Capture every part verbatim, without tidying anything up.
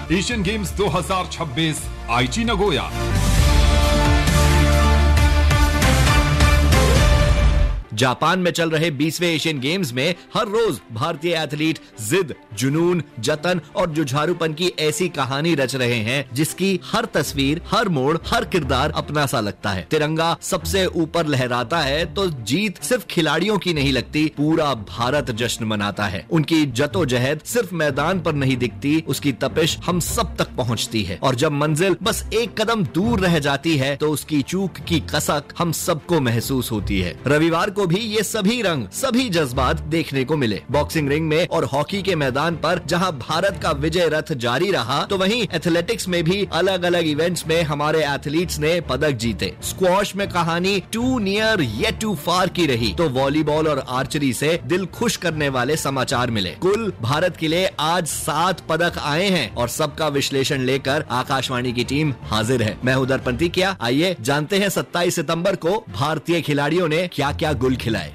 Asian games दो हज़ार छब्बीस आईची नगोया। जापान में चल रहे बीसवें एशियन गेम्स में हर रोज भारतीय एथलीट जिद, जुनून, जतन और जुझारूपन की ऐसी कहानी रच रहे हैं जिसकी हर तस्वीर, हर मोड़, हर किरदार अपना सा लगता है। तिरंगा सबसे ऊपर लहराता है तो जीत सिर्फ खिलाड़ियों की नहीं लगती, पूरा भारत जश्न मनाता है। उनकी जद्दोजहद सिर्फ मैदान पर नहीं दिखती, उसकी तपिश हम सब तक पहुंचती है। और जब मंजिल बस एक कदम दूर रह जाती है तो उसकी चूक की कसक हम सबको महसूस होती है। रविवार को भी ये सभी रंग, सभी जज्बात देखने को मिले। बॉक्सिंग रिंग में और हॉकी के मैदान पर जहां भारत का विजय रथ जारी रहा, तो वहीं एथलेटिक्स में भी अलग अलग इवेंट्स में हमारे एथलीट्स ने पदक जीते। स्क्वॉश में कहानी टू नियर येट टू फार की रही, तो वॉलीबॉल और आर्चरी से दिल खुश करने वाले समाचार मिले। कुल भारत के लिए आज सात पदक आए हैं और सबका विश्लेषण लेकर आकाशवाणी की टीम हाजिर है। मैं हूं दर्पण टिकिया। आइए जानते हैं सत्ताईस सितंबर को भारतीय खिलाड़ियों ने क्या क्या गुल खिलाए।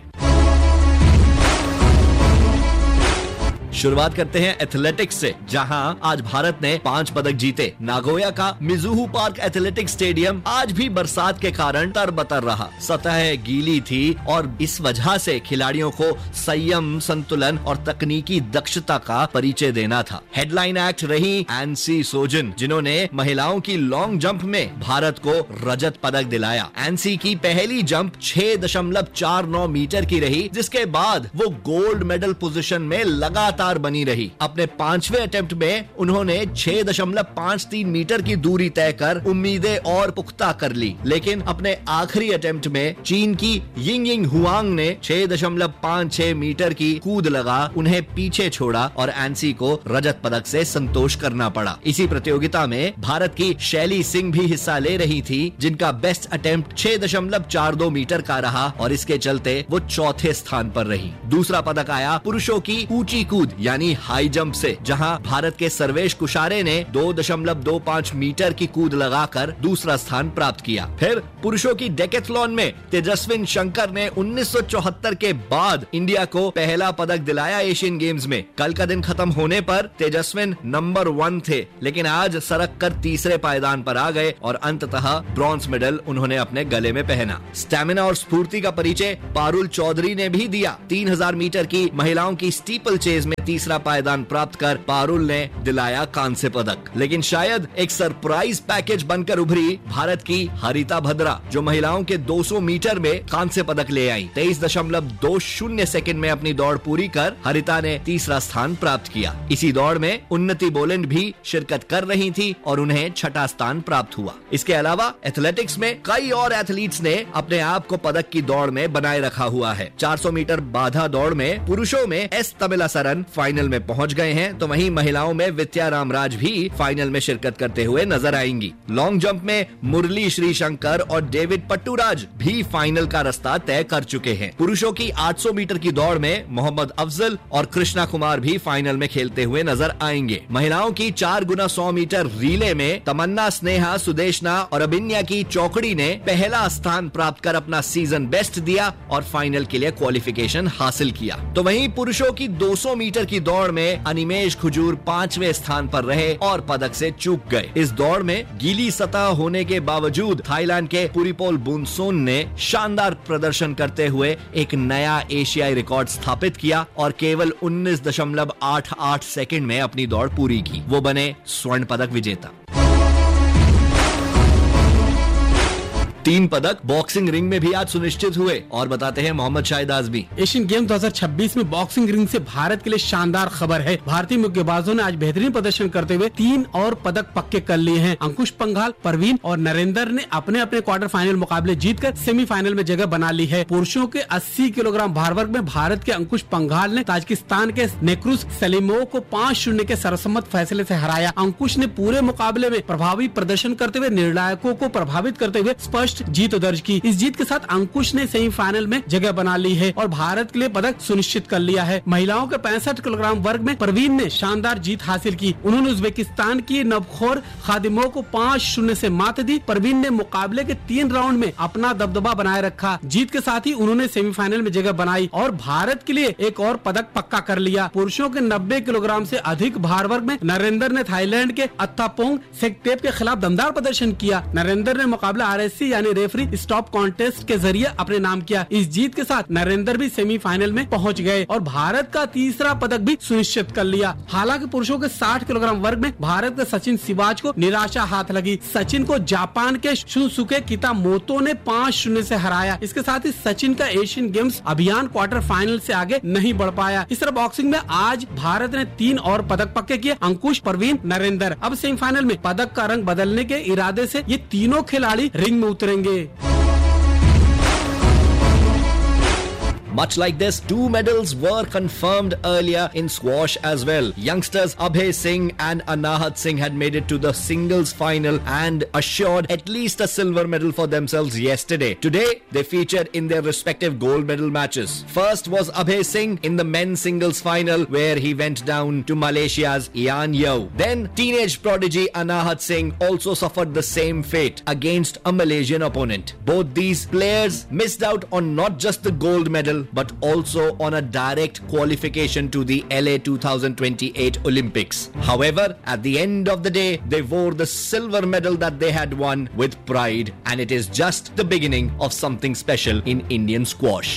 शुरुआत करते हैं एथलेटिक्स से, जहां आज भारत ने पांच पदक जीते। नागोया का मिजुहू पार्क एथलेटिक्स स्टेडियम आज भी बरसात के कारण तरबतर रहा। सतह गीली थी और इस वजह से खिलाड़ियों को संयम, संतुलन और तकनीकी दक्षता का परिचय देना था। हेडलाइन एक्ट रही एनसी सोजन, जिन्होंने महिलाओं की लॉन्ग जंप में भारत को रजत पदक दिलाया। एनसी की पहली जंप छह दशमलव चार नौ मीटर की रही, जिसके बाद वो गोल्ड मेडल पोजीशन में लगातार बनी रही। अपने पांचवें अटेम्प्ट में उन्होंने छह दशमलव पाँच तीन मीटर की दूरी तय कर उम्मीदें और पुख्ता कर ली, लेकिन अपने आखिरी अटेम्प्ट में चीन की यिंग हुआंग ने छह दशमलव पाँच छह मीटर की कूद लगा उन्हें पीछे छोड़ा और एनसी को रजत पदक से संतोष करना पड़ा। इसी प्रतियोगिता में भारत की शैली सिंह भी हिस्सा ले रही थी, जिनका बेस्ट अटेम्प्ट छह दशमलव चार दो मीटर का रहा और इसके चलते वो चौथे स्थान पर रही। दूसरा पदक आया पुरुषों की ऊंची कूद यानी हाई जंप से, जहां भारत के सर्वेश कुशारे ने दो दशमलव दो पाँच मीटर की कूद लगाकर दूसरा स्थान प्राप्त किया। फिर पुरुषों की डेकेथलॉन में तेजस्विन शंकर ने उन्नीस सौ चौहत्तर के बाद इंडिया को पहला पदक दिलाया एशियन गेम्स में। कल का दिन खत्म होने पर तेजस्विन नंबर वन थे, लेकिन आज सरक कर तीसरे पायदान पर आ गए और अंततः ब्रॉन्ज मेडल उन्होंने अपने गले में पहना। स्टैमिना और स्फूर्ति का परिचय पारुल चौधरी ने भी दिया। तीन हजार मीटर की महिलाओं की स्टीपल चेज में तीसरा पायदान प्राप्त कर पारुल ने दिलाया कांस्य पदक। लेकिन शायद एक सरप्राइज पैकेज बनकर उभरी भारत की हरिता भद्रा, जो महिलाओं के दो सौ मीटर में कांस्य पदक ले आई। तेईस दशमलव दो शून्य सेकंड में अपनी दौड़ पूरी कर हरिता ने तीसरा स्थान प्राप्त किया। इसी दौड़ में उन्नति बोलेंड भी शिरकत कर रही थी और उन्हें छठा स्थान प्राप्त हुआ। इसके अलावा एथलेटिक्स में कई और एथलीट्स ने अपने आप को पदक की दौड़ में बनाए रखा हुआ है। चार सौ मीटर बाधा दौड़ में पुरुषों में एस तमिलासरन फाइनल में पहुंच गए हैं, तो वहीं महिलाओं में विद्या रामराज भी फाइनल में शिरकत करते हुए नजर आएंगी। लॉन्ग जंप में मुरली श्रीशंकर और डेविड पट्टूराज भी फाइनल का रास्ता तय कर चुके हैं। पुरुषों की आठ सौ मीटर की दौड़ में मोहम्मद अफजल और कृष्णा कुमार भी फाइनल में खेलते हुए नजर आएंगे। महिलाओं की चार गुना सौ मीटर रिले में तमन्ना, स्नेहा, सुदेशना और अभिन्या की चौकड़ी ने पहला स्थान प्राप्त कर अपना सीजन बेस्ट दिया और फाइनल के लिए क्वालिफिकेशन हासिल किया। तो वहीं पुरुषों की दो सौ मीटर की दौड़ में अनिमेश खुजूर पांचवें स्थान पर रहे और पदक से चूक गए। इस दौड़ में गीली सतह होने के बावजूद थाईलैंड के पुरीपोल बुनसोन ने शानदार प्रदर्शन करते हुए एक नया एशियाई रिकॉर्ड स्थापित किया और केवल उन्नीस दशमलव आठ आठ सेकंड में अपनी दौड़ पूरी की। वो बने स्वर्ण पदक विजेता। तीन पदक बॉक्सिंग रिंग में भी आज सुनिश्चित हुए और बताते हैं मोहम्मद शाहिद आजमी। एशियन गेम दो हज़ार छब्बीस में बॉक्सिंग रिंग से भारत के लिए शानदार खबर है। भारतीय मुक्केबाजों ने आज बेहतरीन प्रदर्शन करते हुए तीन और पदक पक्के कर लिए हैं। अंकुश पंघाल, परवीन और नरेंद्र ने अपने अपने क्वार्टर फाइनल मुकाबले जीतकर सेमीफाइनल में जगह बना ली है। पुरुषों के अस्सी किलोग्राम भार वर्ग में भारत के अंकुश पंघाल ने ताजिकिस्तान के नेक्रुस सलीमोव को पाँच शून्य के सर्वसम्मत फैसले से हराया। अंकुश ने पूरे मुकाबले में प्रभावी प्रदर्शन करते हुए निर्णायकों को प्रभावित करते हुए स्पष्ट स्पष्ट जीत दर्ज की। इस जीत के साथ अंकुश ने सेमीफाइनल में जगह बना ली है और भारत के लिए पदक सुनिश्चित कर लिया है। महिलाओं के पैंसठ किलोग्राम वर्ग में परवीन ने शानदार जीत हासिल की। उन्होंने उज्बेकिस्तान की नवखोर खादिमों को पाँच शून्य से मात दी। परवीन ने मुकाबले के तीन राउंड में अपना दबदबा बनाए रखा। जीत के साथ ही उन्होंने सेमीफाइनल में जगह बनाई और भारत के लिए एक और पदक पक्का कर लिया। पुरुषों के नब्बे किलोग्राम से अधिक भार वर्ग में नरेंद्र ने थाईलैंड के अत्तापोंग सेकटेप के खिलाफ दमदार प्रदर्शन किया। नरेंद्र ने मुकाबला आरएससी यानी रेफरी स्टॉप कॉन्टेस्ट के जरिए अपने नाम किया। इस जीत के साथ नरेंद्र भी सेमीफाइनल में पहुंच गए और भारत का तीसरा पदक भी सुनिश्चित कर लिया। हालांकि पुरुषों के साठ किलोग्राम वर्ग में भारत के सचिन सिवाच को निराशा हाथ लगी। सचिन को जापान के शुनसुके कितामोतो ने पाँच शून्य से हराया। इसके साथ ही सचिन का एशियन गेम्स अभियान क्वार्टर फाइनल से आगे नहीं बढ़ पाया। इस तरह बॉक्सिंग में आज भारत ने तीन और पदक पक्के किए, अंकुश, परवीन, नरेंद्र। अब सेमीफाइनल में पदक का रंग बदलने के इरादे से ये तीनों खिलाड़ी रिंग में उतरेंगे। Much like this, two medals were confirmed earlier in squash as well. Youngsters Abhay Singh and Anahat Singh had made it to the singles final and assured at least a silver medal for themselves yesterday. Today, they featured in their respective gold medal matches. First was Abhay Singh in the men's singles final where he went down to Malaysia's Ian Yeo. Then, teenage prodigy Anahat Singh also suffered the same fate against a Malaysian opponent. Both these players missed out on not just the gold medal but also on a direct qualification to the L A twenty twenty-eight Olympics. However, at the end of the day, they wore the silver medal that they had won with pride, and it is just the beginning of something special in Indian squash.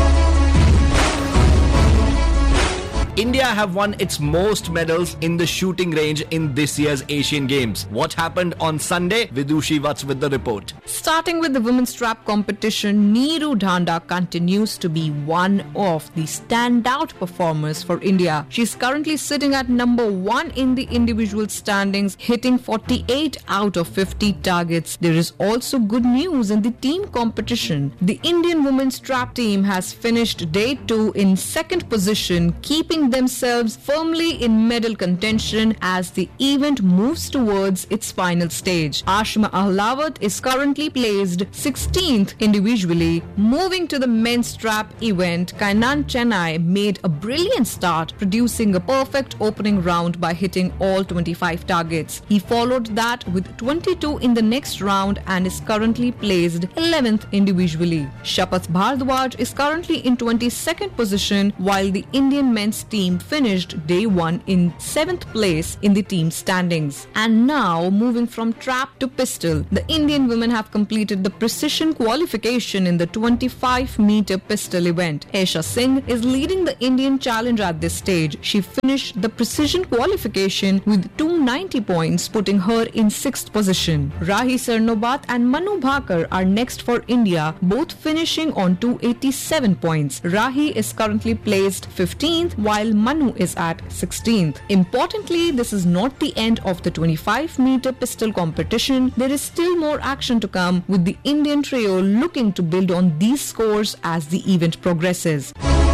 India have won its most medals in the shooting range in this year's Asian Games. What happened on Sunday? Vidushi Vats with the report. Starting with the women's trap competition, Neeru Dhanda continues to be one of the standout performers for India. She's currently sitting at number one in the individual standings, hitting forty-eight out of fifty targets. There is also good news in the team competition. The Indian women's trap team has finished day two in second position, keeping themselves firmly in medal contention as the event moves towards its final stage. Ashima Ahlawat is currently placed sixteenth individually. Moving to the men's trap event, Kainan Chennai made a brilliant start, producing a perfect opening round by hitting all twenty-five targets. He followed that with twenty-two in the next round and is currently placed eleventh individually. Shapath Bhardwaj is currently in twenty-second position, while the Indian men's team team finished day one in seventh place in the team standings. And now, moving from trap to pistol, the Indian women have completed the precision qualification in the twenty-five meter pistol event. Aisha Singh is leading the Indian challenge at this stage. She finished the precision qualification with two hundred ninety points, putting her in sixth position. Rahi Sarnobat and Manu Bhakar are next for India, both finishing on two hundred eighty-seven points. Rahi is currently placed fifteenth, while Manu is at sixteenth. Importantly, this is not the end of the twenty-five meter pistol competition. There is still more action to come, with the Indian trio looking to build on these scores as the event progresses.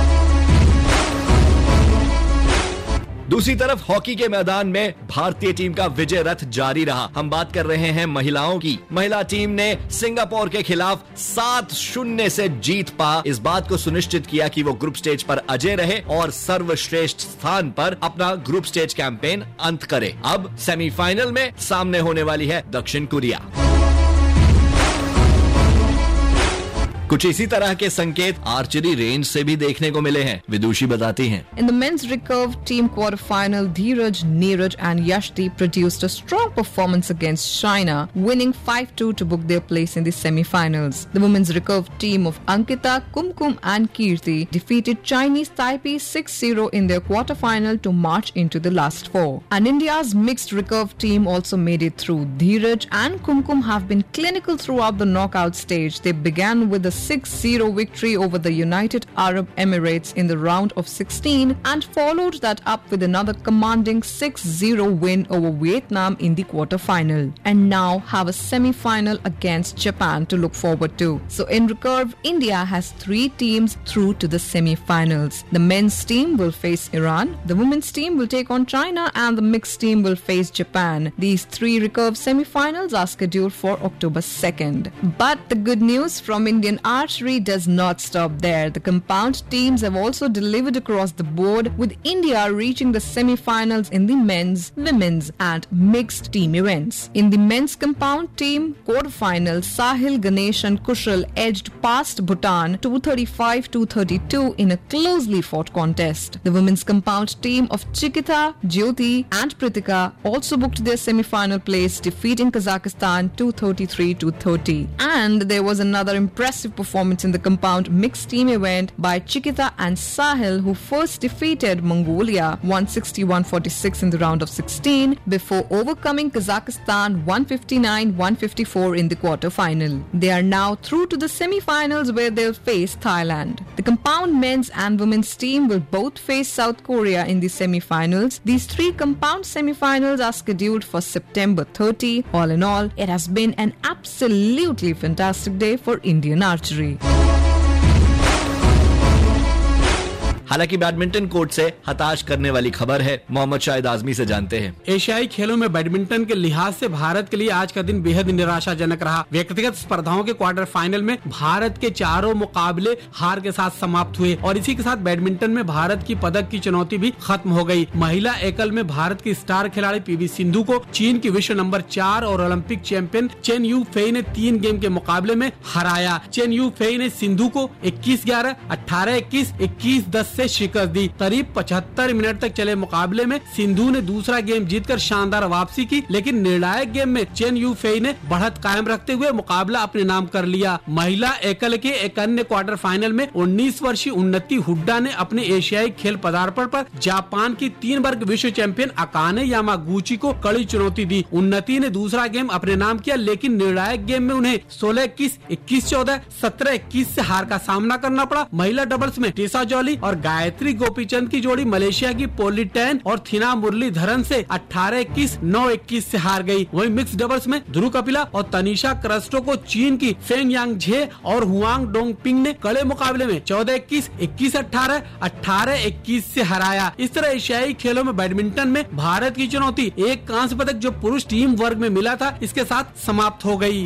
दूसरी तरफ hockey के मैदान में भारतीय team का विजय रथ जारी रहा। हम बात कर रहे हैं महिलाओं की। महिला टीम ने सिंगापुर के खिलाफ सात शून्य से जीत पा इस बात को सुनिश्चित किया कि वो ग्रुप स्टेज पर अजय रहे और सर्वश्रेष्ठ स्थान पर अपना ग्रुप स्टेज कैंपेन अंत करे। अब सेमीफाइनल में सामने होने वाली है दक्षिण कोरिया। कुछ इसी तरह के संकेत आर्चरी रेंज से भी देखने को मिले हैं। विदुषी बताती हैं। In the men's recurve team quarterfinal, Dheeraj, Neeraj and Yashdeep produced a strong performance against China, winning five two to book their place in the semi-finals. The women's recurve team of Ankita, Kumkum and Kirti defeated Chinese Taipei six zero in their quarterfinal to march into the last four. And India's mixed recurve team also made it through. Dheeraj and Kumkum have been clinical throughout the knockout stage. They began with a six zero victory over the United Arab Emirates in the round of sixteen and followed that up with another commanding six zero win over Vietnam in the quarter-final, and now have a semi-final against Japan to look forward to. So in recurve, India has three teams through to the semi-finals. The men's team will face Iran, the women's team will take on China, and the mixed team will face Japan. These three recurve semi-finals are scheduled for October second. But the good news from Indian archery does not stop there. The compound teams have also delivered across the board, with India reaching the semi-finals in the men's, women's and mixed team events. In the men's compound team quarter-final, Sahil, Ganesh and Kushal edged past Bhutan two thirty-five to two thirty-two in a closely fought contest. The women's compound team of Chikita, Jyoti and Pritika also booked their semi-final place, defeating Kazakhstan two thirty-three to thirty. And there was another impressive performance in the compound mixed team event by Chikita and Sahil, who first defeated Mongolia one sixty to one forty-six in the round of sixteen before overcoming Kazakhstan one fifty-nine to one fifty-four in the quarter-final. They are now through to the semi-finals, where they'll face Thailand. The compound men's and women's team will both face South Korea in the semi-finals. These three compound semi-finals are scheduled for September thirtieth. All in all, it has been an absolutely fantastic day for Indian archery. हालांकि badminton court से हताश करने वाली खबर है, मोहम्मद शाहिद आजमी से जानते हैं। एशियाई खेलों में बैडमिंटन के लिहाज से भारत के लिए आज का दिन बेहद निराशाजनक रहा। व्यक्तिगत स्पर्धाओं के क्वार्टर फाइनल में भारत के चारों मुकाबले हार के साथ समाप्त हुए और इसी के साथ बैडमिंटन में भारत की पदक की चुनौती भी खत्म हो गई। महिला एकल में भारत की स्टार खिलाड़ी पीवी सिंधु को चीन की विश्व नंबर चार और Olympic champion chain you Fei ने तीन गेम के मुकाबले में हराया। चेन यू फेई ने सिंधु को इक्कीस ग्यारह, अठारह इक्कीस, इक्कीस दस शिकस्त दी। करीब पचहत्तर मिनट तक चले मुकाबले में सिंधु ने दूसरा गेम जीतकर शानदार वापसी की, लेकिन निर्णायक गेम में चेन यू फेई ने बढ़त कायम रखते हुए मुकाबला अपने नाम कर लिया। महिला एकल के एक अन्य क्वार्टर फाइनल में उन्नीस वर्षीय उन्नति हुड्डा ने अपने एशियाई खेल पदार्पण पर जापान की तीन वर्ग विश्व चैंपियन अकाने यामागुची को कड़ी चुनौती दी। उन्नति ने दूसरा गेम अपने नाम किया, लेकिन निर्णायक गेम में उन्हें सोलह इक्कीस, इक्कीस चौदह, सत्रह इक्कीस से हार का सामना करना पड़ा। महिला डबल्स में टेसा जॉली और गायत्री गोपीचंद की जोड़ी मलेशिया की पोलिटैन और थिना मुरलीधरन से अठारह इक्कीस, नौ इक्कीस से हार गई। वहीं मिक्स डबल्स में ध्रुव कपिला और तनिषा क्रिस्टो को चीन की फेंग यांग झे और हुआंग डोंगपिंग ने कड़े मुकाबले में चौदह इक्कीस, इक्कीस अठारह, अठारह इक्कीस से हराया। इस तरह एशियाई खेलों में बैडमिंटन में भारत की चुनौती एक कांस्य पदक जो पुरुष टीम वर्ग में मिला था, इसके साथ समाप्त हो गई।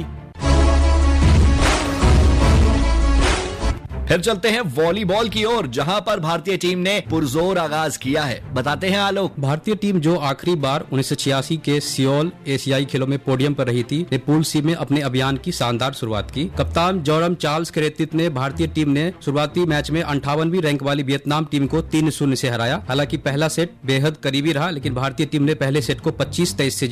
फिर चलते हैं वॉलीबॉल की ओर, जहां पर भारतीय टीम ने पुरजोर आगाज किया है। बताते हैं आलोक। भारतीय टीम जो आखिरी बार उन्नीस सौ छियासी के सियोल एशियाई खेलों में पोडियम पर रही थी, ने पूल सी में अपने अभियान की शानदार शुरुआत की। कप्तान जोरम चार्ल्स के नेतृत्व में भारतीय टीम ने शुरुआती मैच में अंठावनवीं रैंक वाली वियतनाम टीम को तीन शून्य से हराया। हालांकि पहला सेट बेहद करीबी रहा, लेकिन भारतीय टीम ने पहले सेट को पच्चीस तेईस से